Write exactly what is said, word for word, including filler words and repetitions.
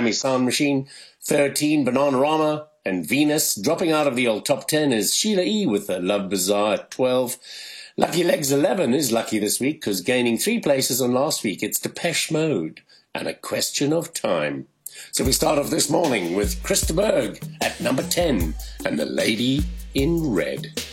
Miami Sound Machine. thirteen, Bananarama and Venus. Dropping out of the old top ten is Sheila E. with the Love Bazaar at twelve. Lucky Legs eleven is lucky this week because gaining three places on last week. It's Depeche Mode and A Question of Time. So we start off this morning with Christa Berg at number ten and The Lady in Red.